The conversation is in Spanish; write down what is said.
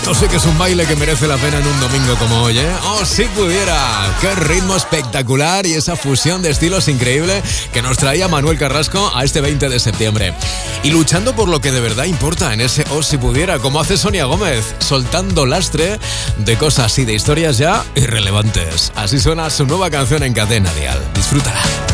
Esto sí que es un baile que merece la pena en un domingo como hoy, ¿eh? ¡Oh, si pudiera! ¡Qué ritmo espectacular! Y esa fusión de estilos increíble que nos traía Manuel Carrasco a este 20 de septiembre. Y luchando por lo que de verdad importa en ese "Oh, si pudiera", como hace Sonia Gómez, soltando lastre de cosas y de historias ya irrelevantes. Así suena su nueva canción en Cadena Dial. Disfrútala.